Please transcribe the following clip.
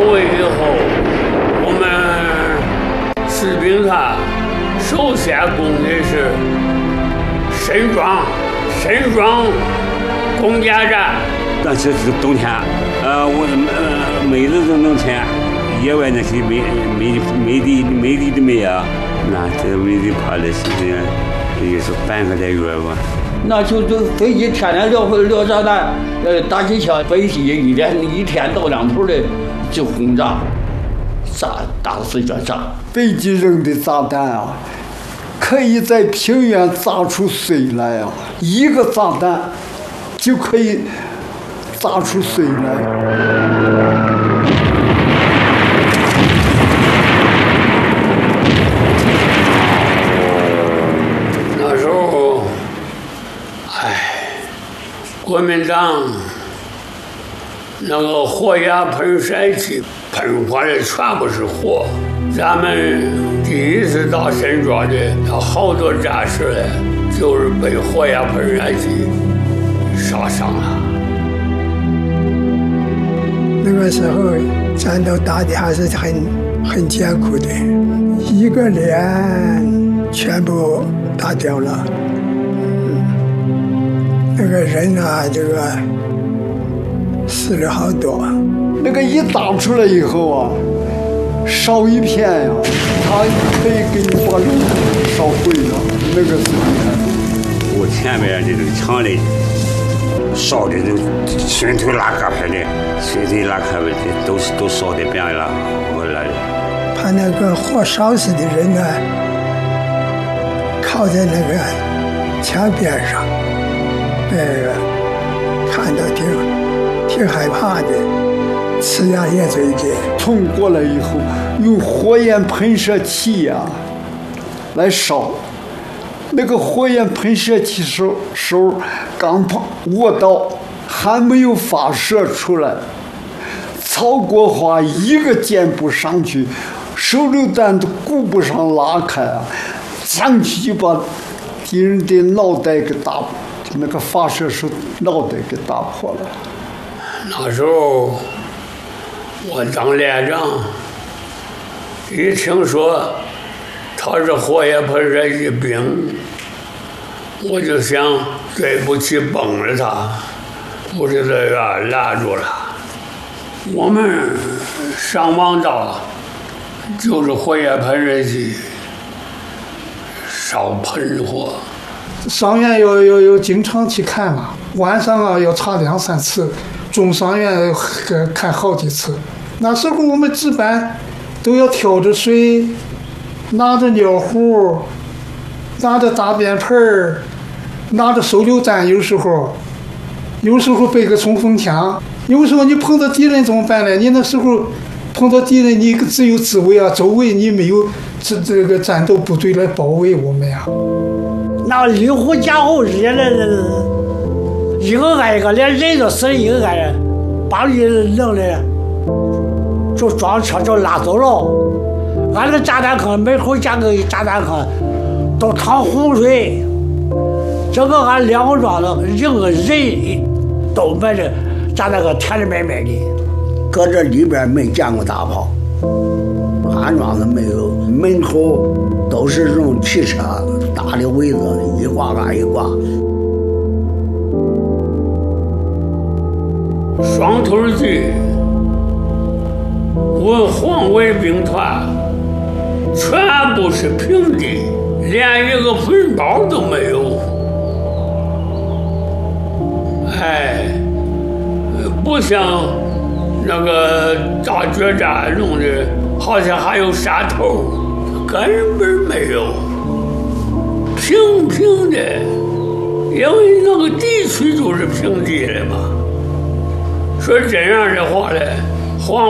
围以后，我们士兵他首先攻的是沈庄攻坚战。 但是冬天，我每日都能天，野外那些没地的没啊，那这没地怕的时间也是半个来月吧。 那就飞机天天撂炸弹，打机枪，飞机一天到两头的就轰炸，打死就炸。 飞机扔的炸弹啊，可以在平原炸出水来啊，一个炸弹就可以炸出水来。 那时候，国民党那个火焰喷射器喷火的全部是火。咱们第一次到沈庄的，好多战士嘞，就是被火焰喷射器烧伤了。 那个时候战斗打的还是很艰苦的，一个连全部打掉了。那个人啊，这个死了好多。 那个一打出来以后啊，烧一片呀，它可以给你把肉烧毁了，那个是厉害。 我前面这个墙里烧的这顺腿拉磕拍的，顺腿拉磕的都烧的变了，我来的。 把那个火烧死的人呢，靠在那个墙边上，看到挺害怕的，呲牙咧嘴的。 冲过来以后，用火焰喷射器呀来烧。那个火焰喷射器手刚握到，还没有发射出来，曹国华一个箭步上去，手榴弹都顾不上拉开啊，上去就把敌人的脑袋给打，那个发射手脑袋给打破了。 那时候我当连长，一听说他是火焰喷射器兵，我就想对不起崩了他，不是这个拦住了。我们上网道就是火焰喷射器烧喷火。 伤员要经常去看嘛，晚上啊要查2-3次，中伤员看好几次。那时候我们值班都要挑着水，拿着尿壶，拿着大便盆儿，拿着手榴弹，有时候背个冲锋枪。有时候你碰到敌人怎么办呢？你那时候碰到敌人，你只有自卫啊，周围你没有这个战斗部队来包围我们呀。 那离湖家伙热了，一个挨一个，连人都死了一个挨人，把人弄的就装车就拉走了。俺那炸弹坑门口加个炸弹坑，都淌洪水，这个俺2个庄的1个人都埋着炸弹坑填的满满的， 搁这里边没见过大炮，俺庄子没有，门口都是用汽车大的围子，一挂挂一挂。 双头军、文黄卫兵团全部是平地，连一个坟包都没有。不像那个大决战弄的，好像还有山头，根本没有，平平的，因为那个地区就是平地的嘛。说这样的话呢，黄